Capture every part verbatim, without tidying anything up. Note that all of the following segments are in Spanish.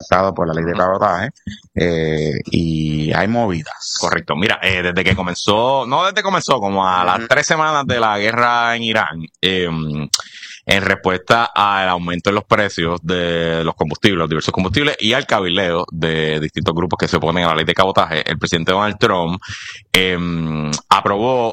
afectado por la ley de cabotaje, eh, y hay movidas. Correcto. Mira, eh, desde que comenzó, no desde que comenzó, como a las tres semanas de la guerra en Irán, eh, en respuesta al aumento en los precios de los combustibles, los diversos combustibles, y al cabildeo de distintos grupos que se oponen a la ley de cabotaje, el presidente Donald Trump eh, aprobó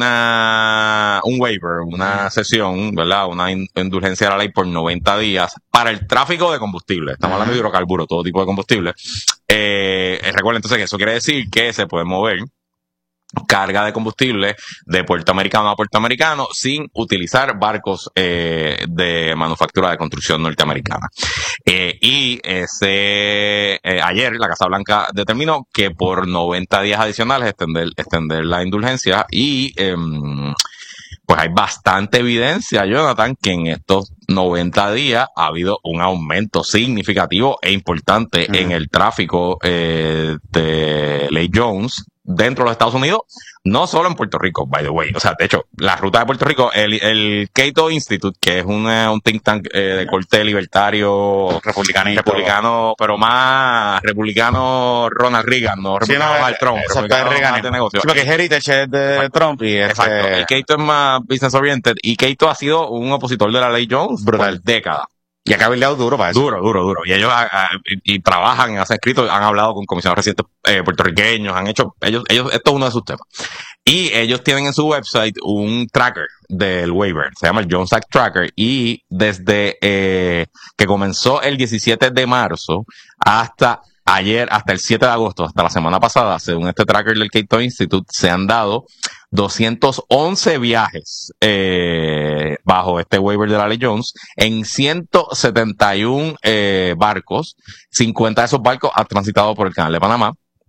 una un waiver, una sesión, ¿verdad? Una indulgencia a la ley por noventa días para el tráfico de combustible. Estamos hablando de hidrocarburos, todo tipo de combustible. Eh, recuerden entonces que eso quiere decir que se puede mover carga de combustible de puerto americano a puerto americano sin utilizar barcos eh, de manufactura de construcción norteamericana. Eh, y ese eh, ayer la Casa Blanca determinó que por noventa días adicionales extender, extender la indulgencia y eh, pues hay bastante evidencia, Jonathan, que en estos noventa días ha habido un aumento significativo e importante mm. en el tráfico eh, de Lake Jones dentro de los Estados Unidos, no solo en Puerto Rico, by the way. O sea, de hecho, la ruta de Puerto Rico, el, el Cato Institute, que es un, un think tank eh, de corte libertario, republicanista, republicano, pero más republicano Ronald Reagan, no republicano sí, no, Donald Trump, republicano Reagan de negocio. Sí, porque Heritage es de exacto. Trump y es exacto. El Cato es más business oriented y Cato ha sido un opositor de la ley Jones brutal por décadas. Y ha cabildeado duro para eso. Duro, duro, duro. Y ellos a, a, y, y trabajan, hacen escritos, han hablado con comisionados residentes eh, puertorriqueños, han hecho, ellos, ellos, esto es uno de sus temas. Y ellos tienen en su website un tracker del waiver, se llama el Jones Act Tracker, y desde eh, que comenzó el diecisiete de marzo hasta ayer, hasta el siete de agosto, hasta la semana pasada, según este tracker del Cato Institute, se han dado doscientos once viajes eh, bajo este waiver de la ley Jones en ciento setenta y uno eh, barcos. cincuenta de esos barcos han transitado por el canal de Panamá.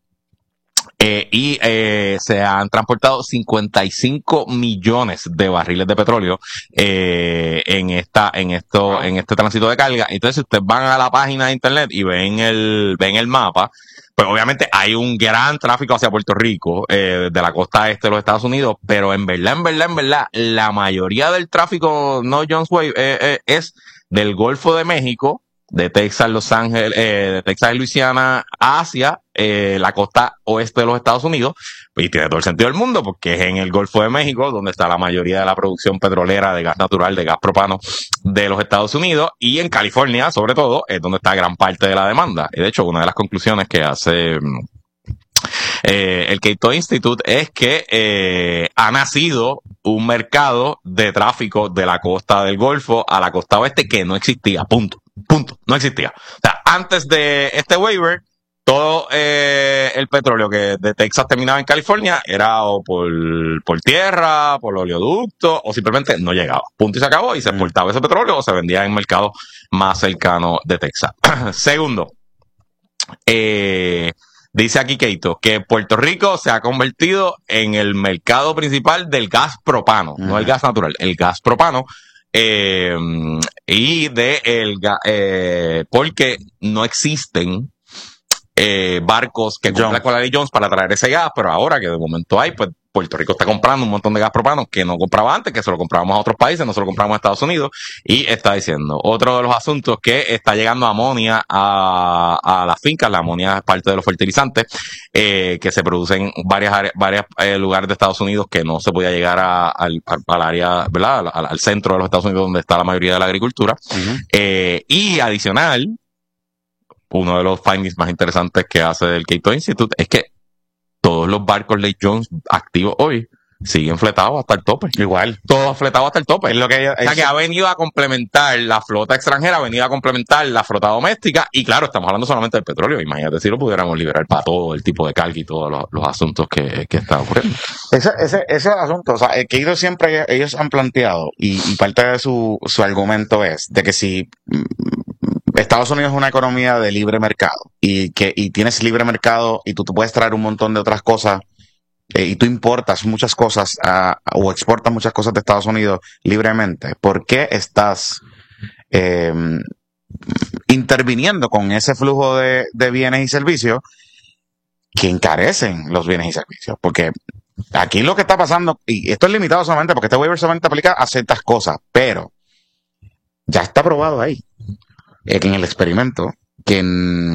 Eh, y eh, se han transportado cincuenta y cinco millones de barriles de petróleo eh, en esta, en esto, en este tránsito de carga. Entonces, si ustedes van a la página de internet y ven el, ven el mapa, pues obviamente hay un gran tráfico hacia Puerto Rico, eh, de la costa este de los Estados Unidos, pero en verdad, en verdad, en verdad, la mayoría del tráfico no Jones Way eh, eh, es del Golfo de México, de Texas, Los Ángeles, eh, de Texas y Luisiana hacia eh, la costa oeste de los Estados Unidos, y tiene todo el sentido del mundo porque es en el Golfo de México donde está la mayoría de la producción petrolera de gas natural, de gas propano de los Estados Unidos, y en California, sobre todo, es donde está gran parte de la demanda. Y de hecho, una de las conclusiones que hace eh, el Cato Institute es que eh, ha nacido un mercado de tráfico de la costa del Golfo a la costa oeste que no existía, punto. Punto. No existía. O sea, antes de este waiver, todo eh, el petróleo que de Texas terminaba en California era o por, por tierra, por oleoducto, o simplemente no llegaba. Punto y se acabó, y se exportaba ese petróleo o se vendía en mercados más cercanos de Texas. Segundo, eh, dice aquí Cato que Puerto Rico se ha convertido en el mercado principal del gas propano, uh-huh. no el gas natural, el gas propano. Eh, y de el eh, porque no existen eh, barcos que cumplan con la ley Jones para traer ese gas, pero ahora que de momento hay, pues Puerto Rico está comprando un montón de gas propano que no compraba antes, que se lo comprábamos a otros países, no se lo compramos a Estados Unidos, y está diciendo otro de los asuntos que está llegando amonia a, a las fincas. La amonia es parte de los fertilizantes eh, que se producen en varias áreas, varios eh, lugares de Estados Unidos que no se podía llegar a, al, al área, ¿verdad? Al, al centro de los Estados Unidos donde está la mayoría de la agricultura. Uh-huh. Eh, y adicional, uno de los findings más interesantes que hace el Cato Institute es que todos los barcos Lake Jones activos hoy siguen fletados hasta el tope. Igual. Todos fletados hasta el tope. Es lo que, o sea, que ha venido a complementar la flota extranjera, ha venido a complementar la flota doméstica, y claro, estamos hablando solamente del petróleo. Imagínate si lo pudiéramos liberar para todo el tipo de carga y todos los, los asuntos que, que están ocurriendo. Ese, ese, ese asunto, o sea, el que ellos siempre, ellos han planteado, y, y parte de su, su argumento es de que si Estados Unidos es una economía de libre mercado y que y tienes libre mercado y tú te puedes traer un montón de otras cosas eh, y tú importas muchas cosas a, o exportas muchas cosas de Estados Unidos libremente, ¿por qué estás eh, interviniendo con ese flujo de, de bienes y servicios que encarecen los bienes y servicios? Porque aquí lo que está pasando, y esto es limitado solamente porque este waiver solamente aplica a ciertas cosas, pero ya está probado ahí, en el experimento, que en